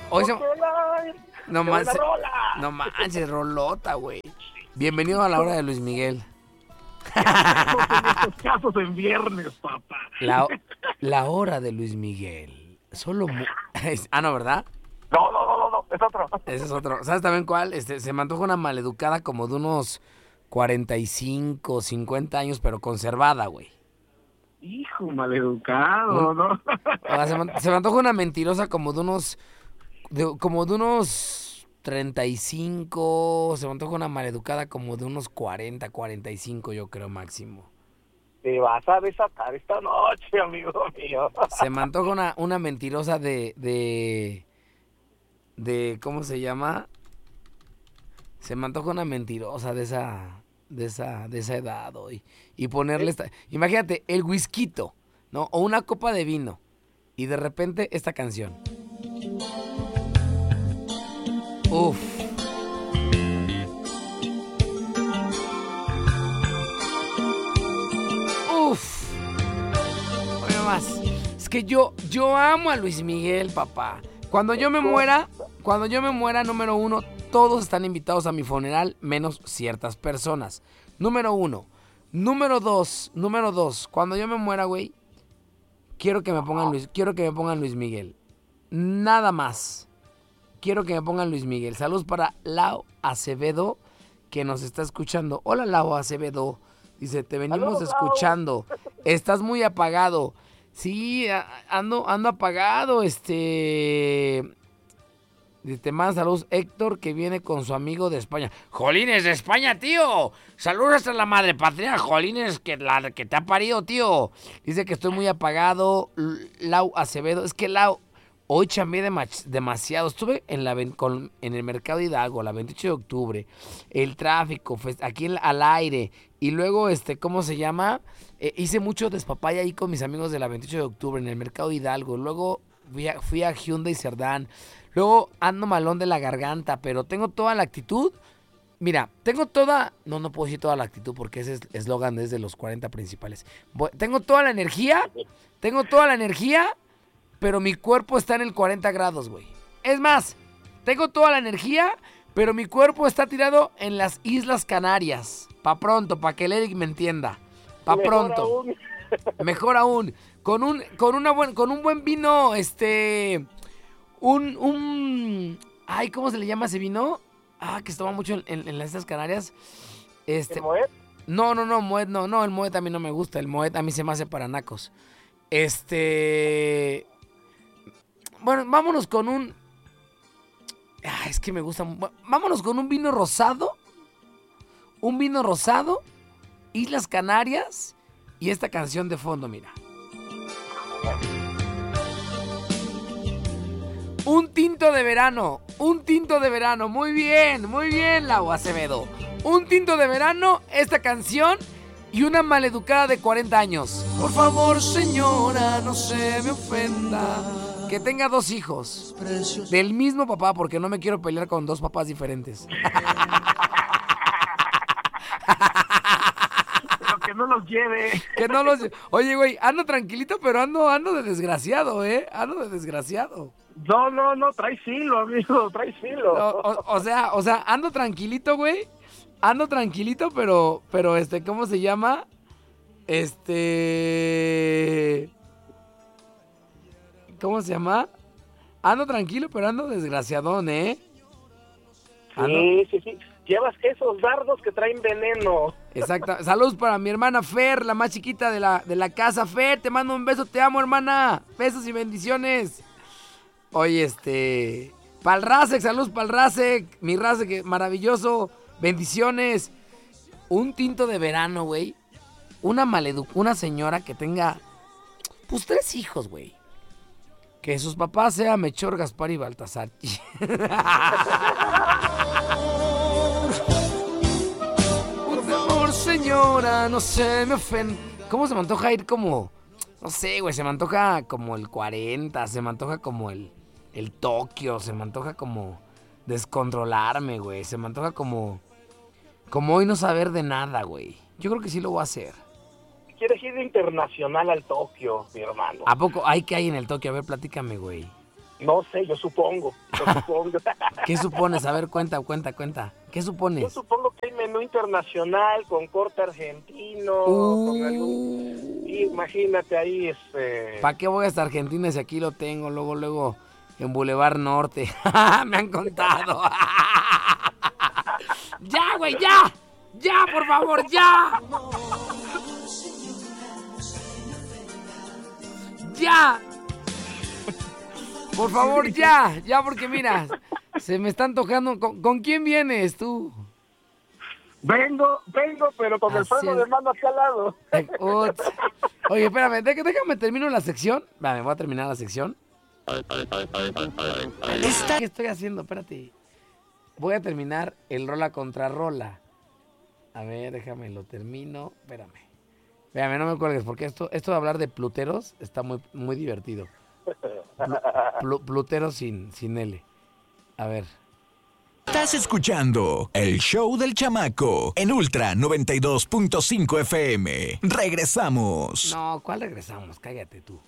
Hoy Porque no qué manches, buena rola. no manches, rolota, güey. Bienvenido a la hora de Luis Miguel. Hacemos en estos casos en viernes, papá. La hora de Luis Miguel. No, ¿verdad? No, es otro. Ese es otro. ¿Sabes también cuál? Se me antoja una maleducada como de unos 45, 50 años, pero conservada, güey. Hijo, maleducado, ¿no? O sea, se me antoja una mentirosa como de unos 35. Se me antoja una maleducada como de unos 40, 45, yo creo máximo. Te vas a desatar esta noche, amigo mío. Se me antoja una mentirosa de ¿cómo se llama? Se me antoja una mentirosa de esa edad hoy. Y ponerle imagínate, el whisquito, ¿no? O una copa de vino. Y de repente esta canción. Uf. Uf. Oye más. Es que yo amo a Luis Miguel, papá. Cuando yo me muera, número uno, todos están invitados a mi funeral, menos ciertas personas. Número uno. Número dos, cuando yo me muera, güey, quiero que me pongan Luis Miguel. Nada más. Quiero que me pongan Luis Miguel. Saludos para Lau Acevedo, que nos está escuchando. Hola, Lau Acevedo. Dice, te venimos Saludos, escuchando. Estás muy apagado. Sí, ando apagado. Te manda saludos Héctor, que viene con su amigo de España. ¡Jolines, de España, tío! ¡Saludos a la madre patria! ¡Jolines, que te ha parido, tío! Dice que estoy muy apagado. Lau Acevedo. Es que Lau, hoy chambeé demasiado. Estuve en el Mercado Hidalgo, la 28 de octubre. El tráfico, aquí al aire. Y luego, ¿cómo se llama? Hice mucho despapaya ahí con mis amigos de la 28 de octubre en el Mercado Hidalgo. Luego fui a Hyundai Cerdán. Luego ando malón de la garganta, pero tengo toda la actitud. Mira, tengo toda... No puedo decir toda la actitud porque ese eslogan es de los 40 principales. Tengo toda la energía, pero mi cuerpo está en el 40 grados, güey. Es más, tengo toda la energía, pero mi cuerpo está tirado en las Islas Canarias. Pa' pronto, pa' que el Eric me entienda. Pa' pronto. Mejor aún. Con un buen vino, Ay, ¿cómo se le llama ese vino? Que se toma mucho en las Islas Canarias. ¿El Moet? No, Moet no, el Moet a mí no me gusta. El Moet a mí se me hace para nacos. Bueno, vámonos con un... es que me gusta... Vámonos con un vino rosado. Un vino rosado, Islas Canarias y esta canción de fondo, mira. Un tinto de verano, muy bien, Lau Acevedo. Un tinto de verano, esta canción y una maleducada de 40 años. Por favor, señora, no se me ofenda. Que tenga 2 hijos, del mismo papá, porque no me quiero pelear con 2 papás diferentes. Pero que no los lleve. Oye, güey, ando tranquilito, pero ando de desgraciado, Ando de desgraciado. No, trae filo, amigo, trae filo. O sea, ando tranquilito, güey. Ando tranquilito, pero, ¿cómo se llama? ¿Cómo se llama? Ando tranquilo, pero ando desgraciadón, Sí. Llevas esos dardos que traen veneno. Exacto. Saludos para mi hermana Fer, la más chiquita de la casa. Fer, te mando un beso, te amo, hermana. Besos y bendiciones. Oye, pa'l Rasek, saludos pa'l Rasek. Mi Rasek, maravilloso. Bendiciones. Un tinto de verano, güey. Una señora que tenga, pues 3 hijos, güey. Que sus papás sean Melchor, Gaspar y Baltasar. Por favor, señora, no se me ofenda. ¿Cómo se me antoja ir como... No sé, güey, se me antoja como el 40, se me antoja como el Tokio, se me antoja como descontrolarme, güey. Se me antoja como hoy no saber de nada, güey. Yo creo que sí lo voy a hacer. ¿Quieres ir internacional al Tokio, mi hermano? ¿A poco? ¿Hay que hay en el Tokio? A ver, platícame, güey. No sé, yo supongo. ¿Qué supones? A ver, cuenta. ¿Qué supones? Yo supongo que hay menú internacional con corte argentino, con algún... Y imagínate ahí, ¿Para qué voy hasta Argentina si aquí lo tengo? Luego, en Boulevard Norte. Me han contado. ¡Ya, güey, ya! ¡Ya, por favor, ya! ¡Ya! Por favor, ya, porque mira, se me están tocando. ¿Con quién vienes tú? Vengo, pero con el freno de mano hacia al lado. Oye, espérame, déjame termino la sección. Vale, voy a terminar la sección. ¿Qué estoy haciendo? Espérate. Voy a terminar el rola contra rola. A ver, déjame, lo termino. Espérame, no me cuelgues, porque esto de hablar de pluteros está muy, muy divertido. Plutero sin L. A ver. Estás escuchando el show del chamaco en Ultra 92.5 FM. Regresamos. No, ¿cuál regresamos? Cállate tú.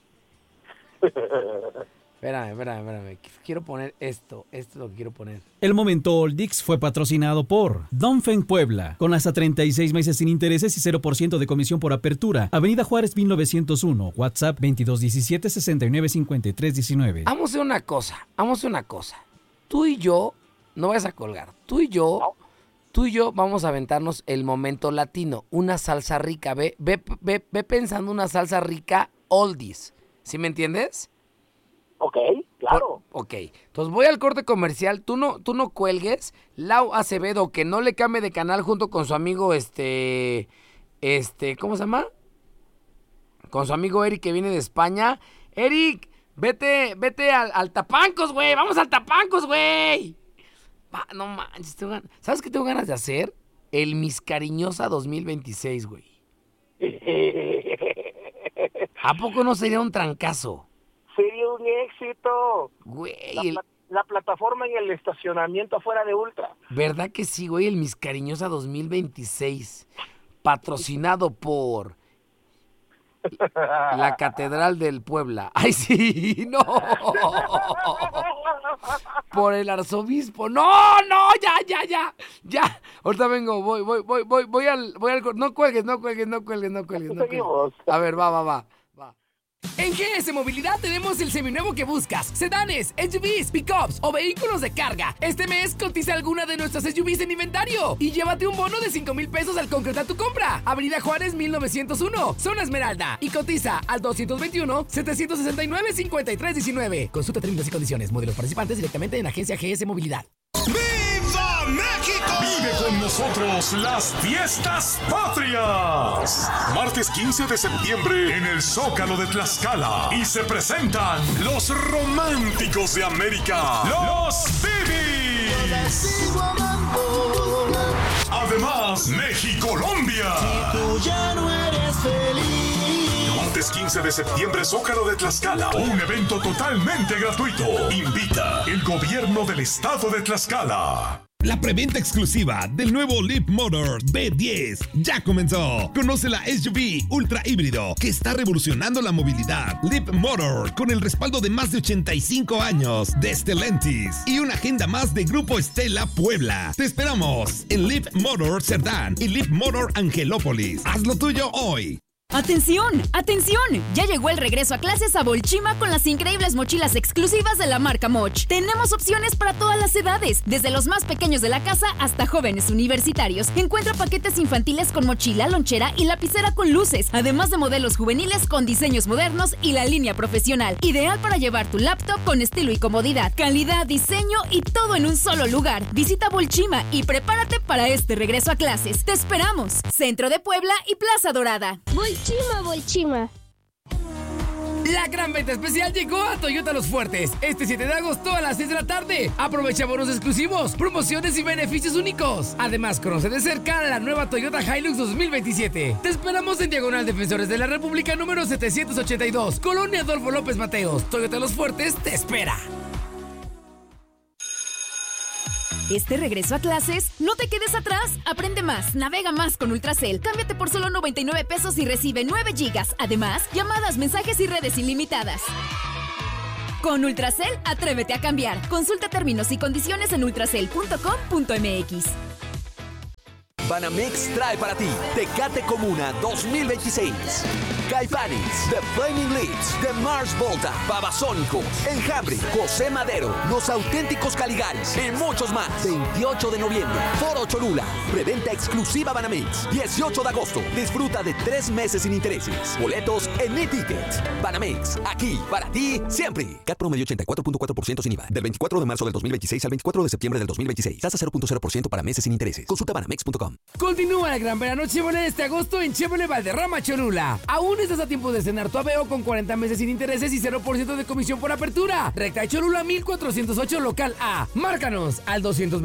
Espérame. Quiero poner esto es lo que quiero poner. El momento Oldix fue patrocinado por Donfen Puebla, con hasta 36 meses sin intereses y 0% de comisión por apertura. Avenida Juárez 1901, WhatsApp 2217-695319. Vamos a hacer una cosa. Tú y yo, no vayas a colgar, tú y yo vamos a aventarnos el momento latino, una salsa rica. Ve pensando una salsa rica oldies, ¿sí me entiendes? Ok, claro. Ok, entonces voy al corte comercial, tú no cuelgues. Lau Acevedo, que no le cambie de canal junto con su amigo, ¿cómo se llama? Con su amigo Eric, que viene de España. Eric, vete al Tapancos, güey, vamos al Tapancos, güey. No manches, ¿sabes qué tengo ganas de hacer? El Mis Cariñosa 2026, güey. ¿A poco no sería un trancazo? Sería un éxito. Güey. La plataforma en el estacionamiento afuera de Ultra. ¿Verdad que sí, güey? El Mis Cariñosa 2026. Patrocinado por la Catedral del Puebla. ¡Ay, sí! ¡No! Por el arzobispo. ¡No! ¡Ya! Ahorita vengo, voy al... No cuelgues. A ver, va. En GS Movilidad tenemos el seminuevo que buscas: sedanes, SUVs, pickups o vehículos de carga. Este mes cotiza alguna de nuestras SUVs en inventario y llévate un bono de 5,000 pesos al concretar tu compra. Avenida Juárez 1901, Zona Esmeralda, y cotiza al 221-769-5319. Consulta términos y condiciones, modelos participantes directamente en Agencia GS Movilidad. ¡Viva México! Vive con nosotros las fiestas patrias. Martes 15 de septiembre en el Zócalo de Tlaxcala. Y se presentan los románticos de América, los Bibis. Además, México-Colombia. Si tú ya no eres feliz. Martes 15 de septiembre, Zócalo de Tlaxcala. Un evento totalmente gratuito. Invita el gobierno del estado de Tlaxcala. La preventa exclusiva del nuevo Leap Motor B10 ya comenzó. Conoce la SUV ultra híbrido que está revolucionando la movilidad. Leap Motor, con el respaldo de más de 85 años de Stellantis y una agenda más de Grupo Estela Puebla. Te esperamos en Leap Motor Cerdán y Leap Motor Angelópolis. Haz lo tuyo hoy. ¡Atención! ¡Atención! Ya llegó el regreso a clases a Bolchima con las increíbles mochilas exclusivas de la marca Moch. Tenemos opciones para todas las edades, desde los más pequeños de la casa hasta jóvenes universitarios. Encuentra paquetes infantiles con mochila, lonchera y lapicera con luces, además de modelos juveniles con diseños modernos y la línea profesional. Ideal para llevar tu laptop con estilo y comodidad, calidad, diseño y todo en un solo lugar. Visita Bolchima y prepárate para este regreso a clases. ¡Te esperamos! Centro de Puebla y Plaza Dorada. Bolchima. La gran venta especial llegó a Toyota Los Fuertes. Este 7 de agosto a las 6 de la tarde. Aprovecha bonos exclusivos, promociones y beneficios únicos. Además, conoce de cerca la nueva Toyota Hilux 2027. Te esperamos en Diagonal Defensores de la República número 782, Colonia Adolfo López Mateos. Toyota Los Fuertes te espera. Este regreso a clases, no te quedes atrás. Aprende más, navega más con Ultracel. Cámbiate por solo 99 pesos y recibe 9 gigas. Además, llamadas, mensajes y redes ilimitadas. Con Ultracel, atrévete a cambiar. Consulta términos y condiciones en ultracel.com.mx. Banamex trae para ti Tecate Comuna 2026. Caifanes, The Flaming Lips, The Mars Volta, Babasónicos, Enjambre, José Madero, Los Auténticos Caligaris y muchos más. 28 de noviembre, Foro Cholula. Preventa exclusiva Banamex. 18 de agosto. Disfruta de 3 meses sin intereses. Boletos en Mi Tickets. Banamex, aquí para ti siempre. CAT promedio 84.4% sin IVA. Del 24 de marzo del 2026 al 24 de septiembre del 2026. Tasa 0.0% para meses sin intereses. Consulta banamex.com. Continúa el gran verano Chevrolet este agosto en Chevrolet Valderrama Cholula. Aún estás a tiempo de estrenar tu Aveo con 40 meses sin intereses y 0% de comisión por apertura. Recta de Cholula 1408 local A. Márcanos al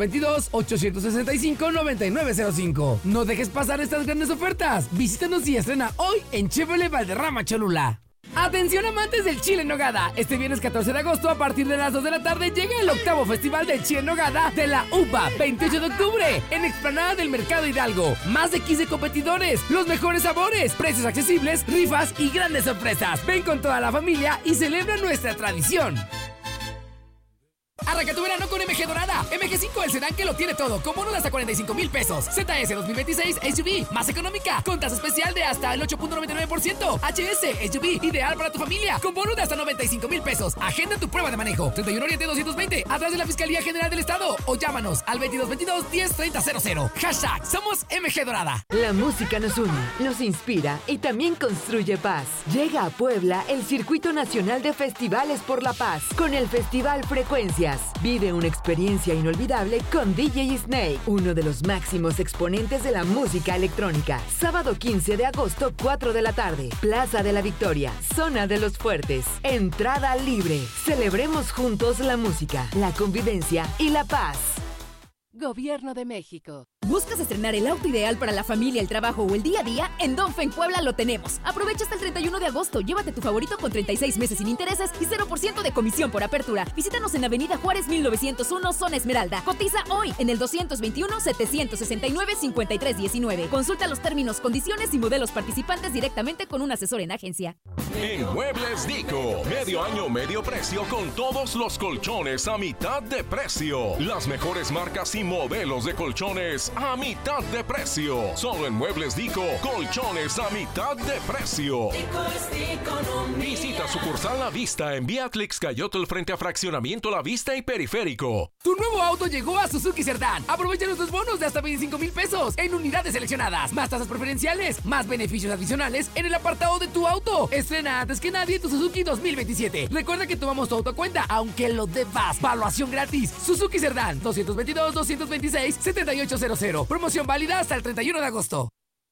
222-865-9905. No dejes pasar estas grandes ofertas. Visítanos y estrena hoy en Chevrolet Valderrama Cholula. Atención amantes del chile en nogada. Este viernes 14 de agosto a partir de las 2 de la tarde llega el 8º Festival del Chile en Nogada de la UPA, 28 de octubre, en Explanada del Mercado Hidalgo. Más de 15 competidores, los mejores sabores, precios accesibles, rifas y grandes sorpresas. Ven con toda la familia y celebra nuestra tradición. Arranca tu verano con MG Dorada. MG5, el sedán que lo tiene todo, con bonos de hasta 45,000 pesos. ZS 2026 SUV, más económica, con tasa especial de hasta el 8.99%. HS SUV, ideal para tu familia, con bonos de hasta 95,000 pesos. Agenda tu prueba de manejo. 31 Oriente 220, atrás de la Fiscalía General del Estado. O llámanos al 2222-103000. Hashtag Somos MG Dorada. La música nos une, nos inspira y también construye paz. Llega a Puebla el Circuito Nacional de Festivales por la Paz, con el Festival Frecuencias. Vive una experiencia inolvidable con DJ Snake, uno de los máximos exponentes de la música electrónica. Sábado 15 de agosto, 4 de la tarde. Plaza de la Victoria, Zona de los Fuertes. Entrada libre. Celebremos juntos la música, la convivencia y la paz. Gobierno de México. ¿Buscas estrenar el auto ideal para la familia, el trabajo o el día a día? En Dongfeng Puebla lo tenemos. Aprovecha hasta el 31 de agosto. Llévate tu favorito con 36 meses sin intereses y 0% de comisión por apertura. Visítanos en Avenida Juárez 1901, Zona Esmeralda. Cotiza hoy en el 221-769-5319. Consulta los términos, condiciones y modelos participantes directamente con un asesor en agencia. En Muebles Dico, medio año, medio precio con todos los colchones a mitad de precio. Las mejores marcas y modelos de colchones a mitad de precio. Solo en Muebles Dico, colchones a mitad de precio. Visita sucursal La Vista en Vía Atlix-Cayotl frente a Fraccionamiento La Vista y Periférico. Tu nuevo auto llegó a Suzuki Cerdán. Aprovecha nuestros bonos de hasta 25,000 pesos en unidades seleccionadas. Más tasas preferenciales, más beneficios adicionales en el apartado de tu auto. Estrena antes que nadie tu Suzuki 2027. Recuerda que tomamos tu auto a cuenta, aunque lo debas. Valuación gratis. Suzuki Cerdán, 222-226-7800. Promoción válida hasta el 31 de agosto.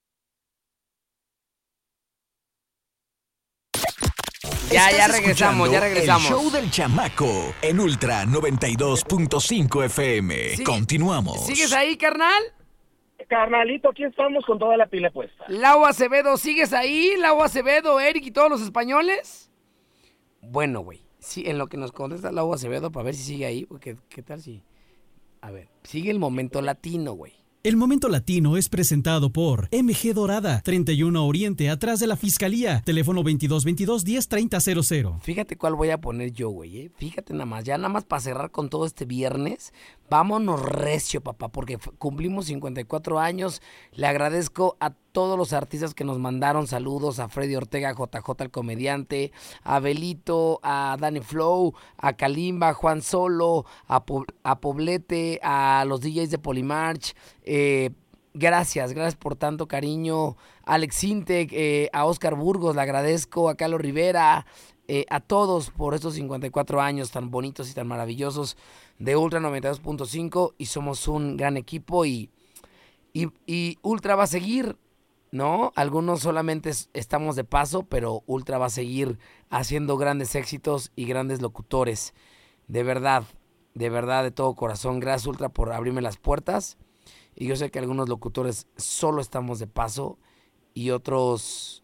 Ya regresamos. El show del chamaco en Ultra 92.5 FM. Sí. Continuamos. ¿Sigues ahí, carnal? Carnalito, aquí estamos con toda la pila puesta. Lau Acevedo, ¿sigues ahí? Lau Acevedo, Eric y todos los españoles. Bueno, güey, sí, en lo que nos contesta Lau Acevedo, para ver si sigue ahí, porque ¿qué tal si? A ver, sigue el momento latino, güey. El Momento Latino es presentado por MG Dorada, 31 Oriente, atrás de la Fiscalía. Teléfono 2222-103000. Fíjate cuál voy a poner yo, güey, ¿eh? Fíjate nada más para cerrar con todo este viernes. Vámonos recio, papá, porque cumplimos 54 años. Le agradezco a todos los artistas que nos mandaron saludos, a Freddy Ortega, JJ el comediante, a Belito, a Danny Flow, a Kalimba, a Juan Solo, a Poblete, a los DJs de Polymarch. Gracias por tanto cariño. Alex Intec, a Oscar Burgos, le agradezco, a Carlos Rivera, a todos por estos 54 años tan bonitos y tan maravillosos de Ultra 92.5, y somos un gran equipo y Ultra va a seguir, ¿no? Algunos solamente estamos de paso, pero Ultra va a seguir haciendo grandes éxitos y grandes locutores. De verdad, de todo corazón, gracias Ultra por abrirme las puertas. Y yo sé que algunos locutores solo estamos de paso y otros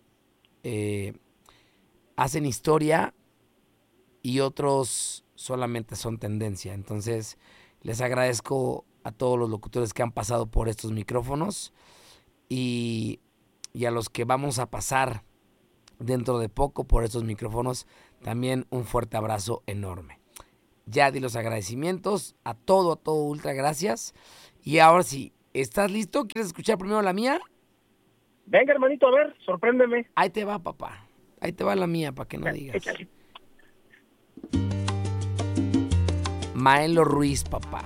hacen historia y otros solamente son tendencia. Entonces, les agradezco a todos los locutores que han pasado por estos micrófonos y a los que vamos a pasar dentro de poco por estos micrófonos. también un fuerte abrazo enorme. Ya di los agradecimientos a todo Ultra, gracias. Y ahora sí, ¿estás listo? ¿Quieres escuchar primero la mía? Venga, hermanito, a ver, sorpréndeme. Ahí te va, papá. Ahí te va la mía, para que no digas. Échale. Maelo Ruiz, papá.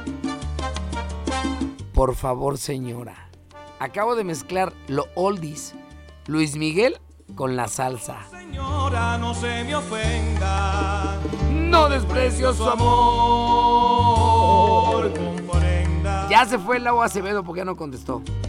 Por favor, señora. Acabo de mezclar lo oldies, Luis Miguel, con la salsa. Señora, no se me ofenda. No desprecio su amor. Comprenda. Ya se fue el Lau Acevedo porque ya no contestó.